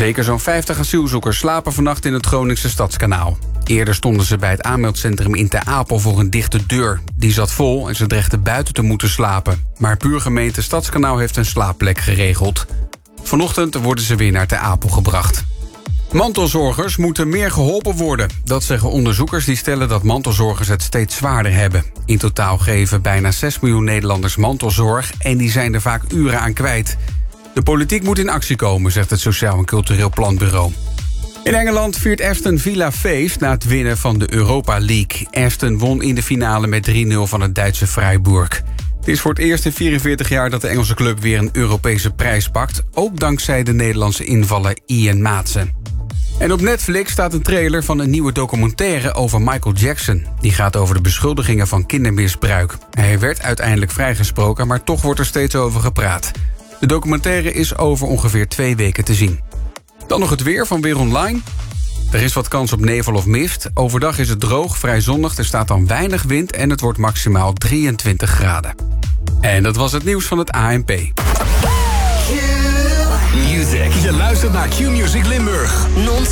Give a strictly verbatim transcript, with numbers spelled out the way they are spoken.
Zeker zo'n vijftig asielzoekers slapen vannacht in het Groningse Stadskanaal. Eerder stonden ze bij het aanmeldcentrum in Ter Apel voor een dichte deur. Die zat vol en ze dreigden buiten te moeten slapen. Maar buurgemeente Stadskanaal heeft een slaapplek geregeld. Vanochtend worden ze weer naar Ter Apel gebracht. Mantelzorgers moeten meer geholpen worden. Dat zeggen onderzoekers die stellen dat mantelzorgers het steeds zwaarder hebben. In totaal geven bijna zes miljoen Nederlanders mantelzorg en die zijn er vaak uren aan kwijt. De politiek moet in actie komen, zegt het Sociaal en Cultureel Planbureau. In Engeland viert Aston Villa feest na het winnen van de Europa League. Aston won in de finale met drie nul van het Duitse Freiburg. Het is voor het eerst in vierenveertig jaar dat de Engelse club weer een Europese prijs pakt. Ook dankzij de Nederlandse invaller Ian Maatsen. En op Netflix staat een trailer van een nieuwe documentaire over Michael Jackson. Die gaat over de beschuldigingen van kindermisbruik. Hij werd uiteindelijk vrijgesproken, maar toch wordt er steeds over gepraat. De documentaire is over ongeveer twee weken te zien. Dan nog het weer van Weer Online. Er is wat kans op nevel of mist. Overdag is het droog, vrij zonnig, er staat dan weinig wind en het wordt maximaal drieëntwintig graden. En dat was het nieuws van het A N P. Music. Je luistert naar Q-Music Limburg. Non